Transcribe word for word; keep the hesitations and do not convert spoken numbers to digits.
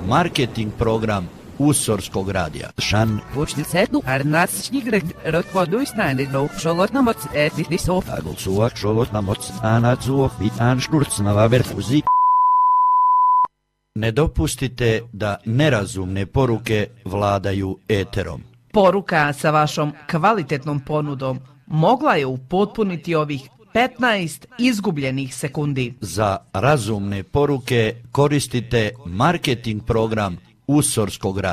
marketing program Usorskog radija. Šan Počnicetu arnačnigret rotvoduisnääninu šolotnamoc etiso. Agulsuak šolotnamoc anacuok bitan šturcnava verfuzi. Ne dopustite da nerazumne poruke vladaju eterom. Poruka sa vašom kvalitetnom ponudom mogla je upotpuniti ovih petnaest izgubljenih sekundi. Za razumne poruke koristite marketing program Usorskog radija.